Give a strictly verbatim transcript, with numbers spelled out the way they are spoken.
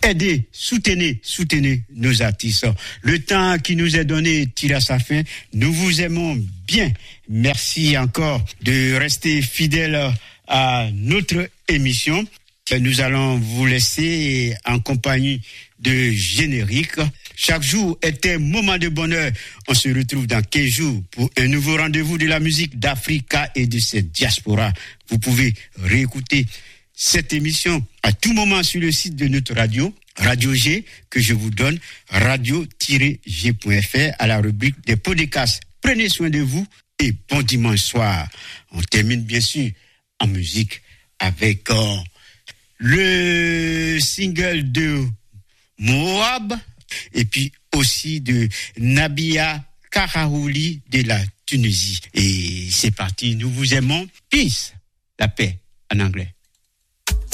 aidez, soutenez, soutenez nos artistes. Le temps qui nous est donné tire à sa fin. Nous vous aimons bien. Merci encore de rester fidèles à notre émission. Nous allons vous laisser en compagnie de générique. Chaque jour est un moment de bonheur. On se retrouve dans quinze jours pour un nouveau rendez-vous de la musique d'Africa et de cette diaspora. Vous pouvez réécouter cette émission à tout moment sur le site de notre radio, Radio G, que je vous donne, radio tiret g point f r, à la rubrique des podcasts. Prenez soin de vous et bon dimanche soir. On termine bien sûr en musique avec euh, le single de Moab et puis aussi de Nabia Karaouli de la Tunisie. Et c'est parti, nous vous aimons. Peace, la paix en anglais.